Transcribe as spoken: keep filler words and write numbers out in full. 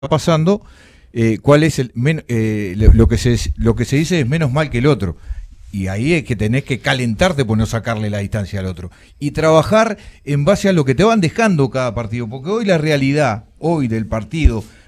pasando, eh, cuál es el men- eh, lo, lo que se lo que se dice es menos mal que el otro. Y ahí es que tenés que calentarte por no sacarle la distancia al otro. Y trabajar en base a lo que te van dejando cada partido. Porque hoy la realidad, hoy del partido,